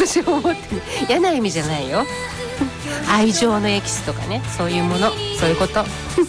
私思ってる。嫌な意味じゃないよ。愛情のエキスとかね、そういうもの、そういうことあ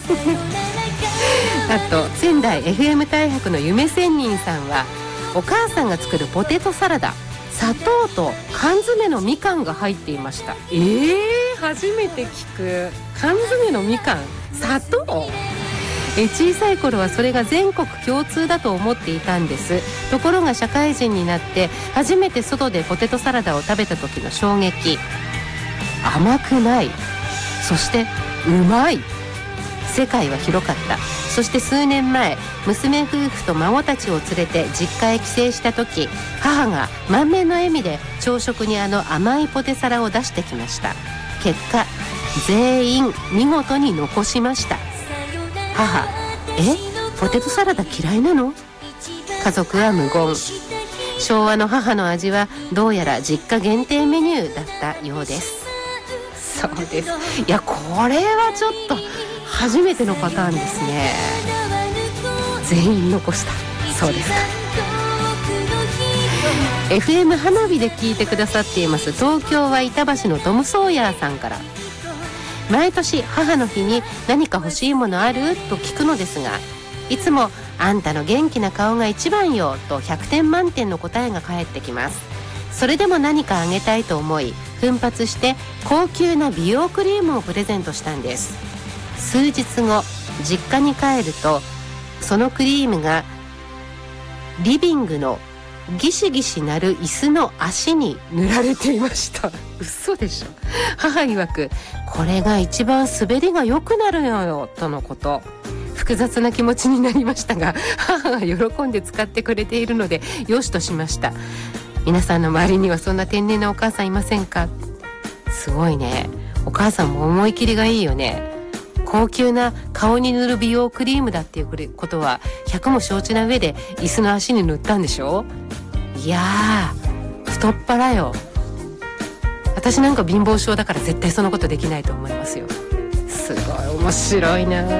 と仙台 FM 大白の夢仙人さんは、お母さんが作るポテトサラダ、砂糖と缶詰のみかんが入っていました。初めて聞く。缶詰のみかん、砂糖。小さい頃はそれが全国共通だと思っていたんです。ところが社会人になって初めて外でポテトサラダを食べた時の衝撃。甘くない、そしてうまい。世界は広かった。そして数年前、娘夫婦と孫たちを連れて実家へ帰省した時、母が満面の笑みで朝食にあの甘いポテサラを出してきました。結果、全員見事に残しました。母、ポテトサラダ嫌いなの？家族は無言。昭和の母の味はどうやら実家限定メニューだったようです。そうです。いや、これはちょっと初めてのパターンですね。全員残した。そうですか。FM 花火で聞いてくださっています東京は板橋のトム・ソーヤーさんから、毎年母の日に何か欲しいものある？と聞くのですが、いつもあんたの元気な顔が一番よと100点満点の答えが返ってきます。それでも何かあげたいと思い、奮発して高級な美容クリームをプレゼントしたんです。数日後、実家に帰ると、そのクリームがリビングのギシギシなる椅子の足に塗られていました。嘘でしょ。母曰く、これが一番滑りが良くなるのよとのこと。複雑な気持ちになりましたが、母が喜んで使ってくれているのでよしとしました。皆さんの周りにはそんな天然なお母さんいませんか？すごいね。お母さんも思い切りがいいよね。高級な顔に塗る美容クリームだっていうことは100も承知な上で椅子の足に塗ったんでしょ。いやー、太っ腹よ。私なんか貧乏症だから絶対そのことできないと思いますよ。すごい面白いな。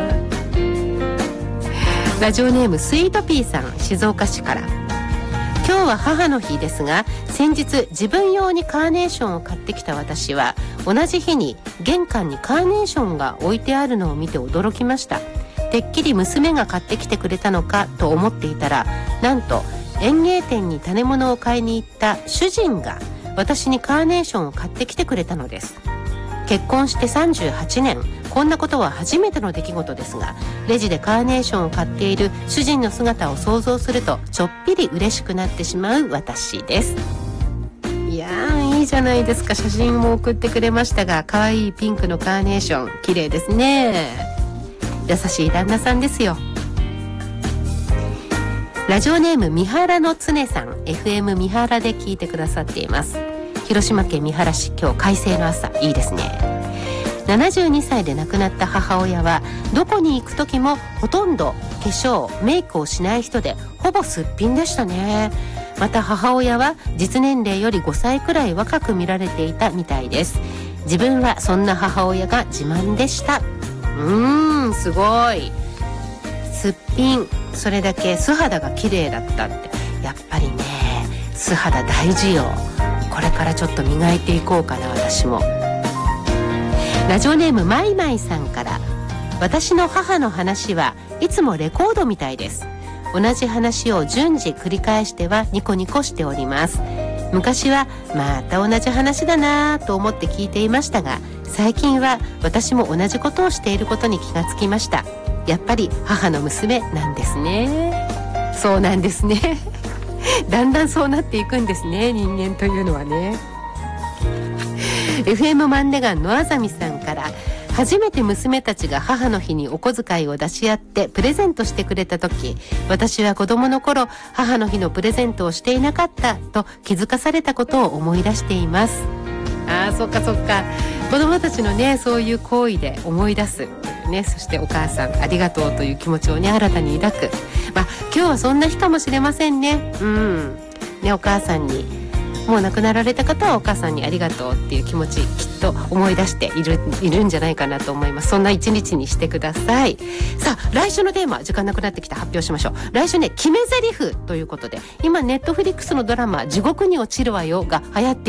ラジオネームスイートピーさん、静岡市から。今日は母の日ですが、先日自分用にカーネーションを買ってきた私は、同じ日に玄関にカーネーションが置いてあるのを見て驚きました。てっきり娘が買ってきてくれたのかと思っていたら、なんと園芸店に種物を買いに行った主人が私にカーネーションを買ってきてくれたのです。結婚して38年、こんなことは初めての出来事ですが、レジでカーネーションを買っている主人の姿を想像するとちょっぴり嬉しくなってしまう私です。いやー、いいじゃないですか。写真も送ってくれましたが、可愛いピンクのカーネーション、綺麗ですね。優しい旦那さんですよ。ラジオネーム三原の常さん、 FM 三原で聞いてくださっています。広島県三原市、今日快晴の朝、いいですね。72歳で亡くなった母親は、どこに行く時もほとんど化粧メイクをしない人で、ほぼすっぴんでしたね。また母親は実年齢より5歳くらい若く見られていたみたいです。自分はそんな母親が自慢でした。すごい。すっぴん、それだけ素肌が綺麗だったって、やっぱりね、素肌大事よ。これからちょっと磨いていこうかな、私も。ラジオネームマイマイさんから、私の母の話はいつもレコードみたいです。同じ話を順次繰り返してはニコニコしております。昔はまた同じ話だなと思って聞いていましたが、最近は私も同じことをしていることに気がつきました。やっぱり母の娘なんですね。そうなんですね。だんだんそうなっていくんですね、人間というのはね。FM マンデガンのあざみさんから、初めて娘たちが母の日にお小遣いを出し合ってプレゼントしてくれた時、私は子供の頃母の日のプレゼントをしていなかったと気づかされたことを思い出しています。そっかそっか。子供たちのね、そういう行為で思い出すね。そしてお母さんありがとうという気持ちをね、新たに抱く。今日はそんな日かもしれませんね。ね、お母さんに、もう亡くなられた方はお母さんにありがとうっていう気持ち、きっと思い出しているんじゃないかなと思います。そんな一日にしてください。さあ、来週のテーマ、時間なくなってきて発表しましょう。来週ね、決め台詞ということで、今ネットフリックスのドラマ、地獄に落ちるわよが流行って